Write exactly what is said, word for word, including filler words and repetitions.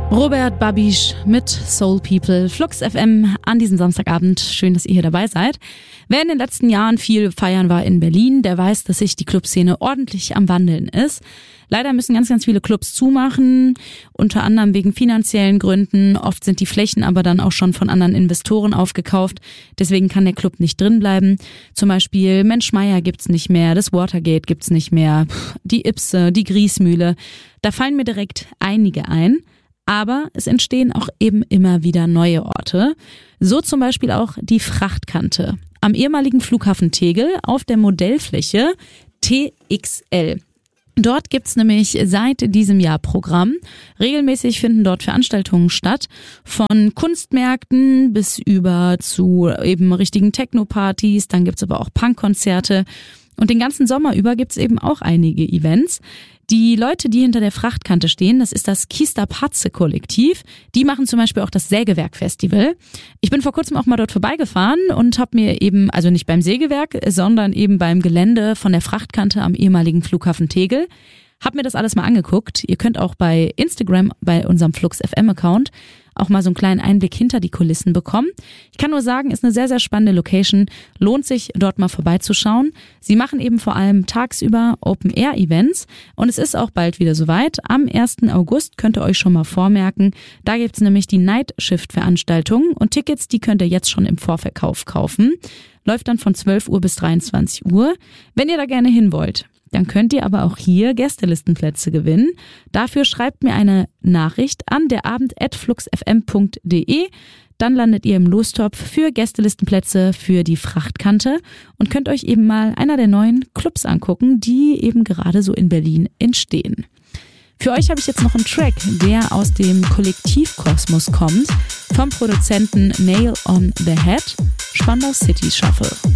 Robert Babisch mit Soul People, Flux F M an diesem Samstagabend. Schön, dass ihr hier dabei seid. Wer in den letzten Jahren viel feiern war in Berlin, der weiß, dass sich die Clubszene ordentlich am Wandeln ist. Leider müssen ganz, ganz viele Clubs zumachen, unter anderem wegen finanziellen Gründen. Oft sind die Flächen aber dann auch schon von anderen Investoren aufgekauft. Deswegen kann der Club nicht drin bleiben. Zum Beispiel Mensch Meier gibt's nicht mehr, das Watergate gibt's nicht mehr, die Ipse, die Griesmühle. Da fallen mir direkt einige ein. Aber es entstehen auch eben immer wieder neue Orte. So zum Beispiel auch die Frachtkante am ehemaligen Flughafen Tegel auf der Modellfläche T X L. Dort gibt's nämlich seit diesem Jahr Programm. Regelmäßig finden dort Veranstaltungen statt, von Kunstmärkten bis über zu eben richtigen Techno-Partys. Dann gibt's aber auch Punkkonzerte. Und den ganzen Sommer über gibt's eben auch einige Events. Die Leute, die hinter der Frachtkante stehen, das ist das Kista Patze Kollektiv. Die machen zum Beispiel auch das Sägewerk-Festival. Ich bin vor kurzem auch mal dort vorbeigefahren und habe mir eben, also nicht beim Sägewerk, sondern eben beim Gelände von der Frachtkante am ehemaligen Flughafen Tegel, hab mir das alles mal angeguckt. Ihr könnt auch bei Instagram, bei unserem Flux F M Account, auch mal so einen kleinen Einblick hinter die Kulissen bekommen. Ich kann nur sagen, ist eine sehr, sehr spannende Location. Lohnt sich, dort mal vorbeizuschauen. Sie machen eben vor allem tagsüber Open-Air-Events und es ist auch bald wieder soweit. Am ersten August könnt ihr euch schon mal vormerken. Da gibt's nämlich die Night-Shift-Veranstaltung und Tickets, die könnt ihr jetzt schon im Vorverkauf kaufen. Läuft dann von zwölf Uhr bis dreiundzwanzig Uhr. Wenn ihr da gerne hin wollt, dann könnt ihr aber auch hier Gästelistenplätze gewinnen. Dafür schreibt mir eine Nachricht an derabend at fluxfm punkt de. Dann landet ihr im Lostopf für Gästelistenplätze für die Frachtkante und könnt euch eben mal einer der neuen Clubs angucken, die eben gerade so in Berlin entstehen. Für euch habe ich jetzt noch einen Track, der aus dem Kollektivkosmos kommt, vom Produzenten Nail on the Head, Spandau City Shuffle.